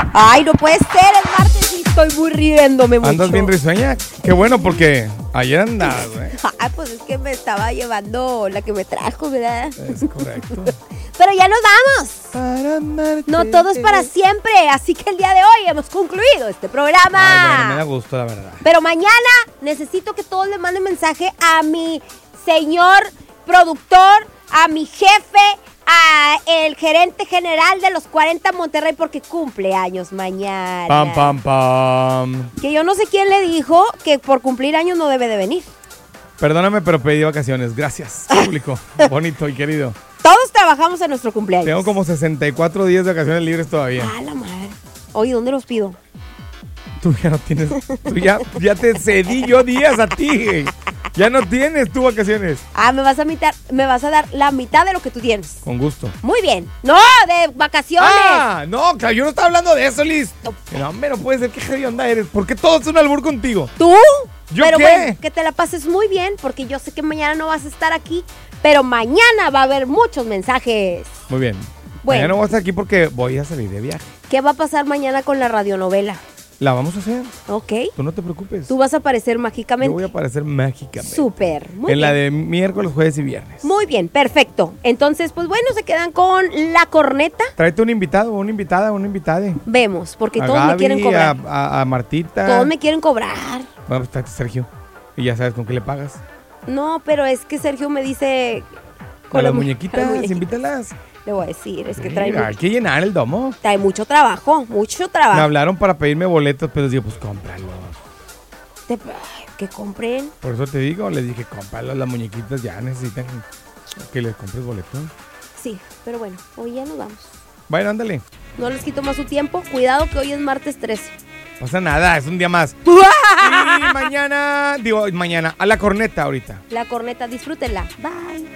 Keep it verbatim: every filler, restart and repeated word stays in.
Ay, no puede ser, es martes y estoy muy riéndome mucho. ¿Andas bien risueña? Qué bueno, porque ayer andabas, güey. Ay, pues es que me estaba llevando la que me trajo, ¿verdad? Es correcto. Pero ya nos vamos. Para amarte. No todo es para siempre, así que el día de hoy hemos concluido este programa. Ay, bueno, me da gusto, la verdad. Pero mañana necesito que todos le manden mensaje a mi señor productor, a mi jefe, a el gerente general de los cuarenta Monterrey, porque cumple años mañana. Pam, pam, pam. Que yo no sé quién le dijo que por cumplir años no debe de venir. Perdóname, pero pedí vacaciones. Gracias, público. Bonito y querido. Todos trabajamos en nuestro cumpleaños. Tengo como sesenta y cuatro días de vacaciones libres todavía. Ah, la madre. Oye, ¿dónde los pido? Tú ya no tienes. Tú ya, ya te cedí yo días a ti. Ya no tienes tú vacaciones. Ah, me vas a mitad, me vas a dar la mitad de lo que tú tienes. Con gusto. Muy bien. No, de vacaciones. Ah, no, claro, yo no estaba hablando de eso, Liz. No, hombre, no puede ser. ¿Qué onda eres? ¿Por qué todo es un albur contigo? ¿Tú? ¿Yo pero qué? Bueno, que te la pases muy bien, porque yo sé que mañana no vas a estar aquí, pero mañana va a haber muchos mensajes. Muy bien. Bueno. Mañana voy a estar aquí porque voy a salir de viaje. ¿Qué va a pasar mañana con la radionovela? La vamos a hacer. Ok. Tú no te preocupes. Tú vas a aparecer mágicamente. Yo voy a aparecer mágicamente. Súper. Muy en bien. la de miércoles, jueves y viernes. Muy bien, perfecto. Entonces, pues bueno, se quedan con la corneta. Tráete un invitado, una invitada, una invitada. Vemos, porque a todos Gaby, me quieren cobrar. A, a, a Martita. Todos me quieren cobrar. Bueno, pues tráete a Sergio. Y ya sabes con qué le pagas. No, pero es que Sergio me dice... Con las mu- muñequitas, con las muñequitas. invítalas. Le voy a decir, es que Sí, trae, hay mucho, que llenar el domo. trae mucho trabajo, mucho Me trabajo. hablaron para pedirme boletos, pero les digo, pues cómpralos. Te- ay, que compren. Por eso te digo, les dije, cómpralos, las muñequitas ya necesitan que les compres boletos. Sí, pero bueno, hoy ya nos vamos. Bueno, ándale. No les quito más su tiempo. Cuidado que hoy es martes trece. No pasa nada, es un día más. Y mañana, digo, mañana, a la corneta ahorita. La corneta, disfrútenla. Bye.